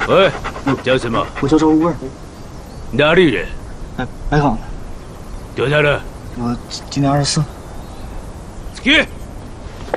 喂，叫什么？ 我叫周无味。 哪里人？ 白岗的。 多大了？ 我今年24。 去。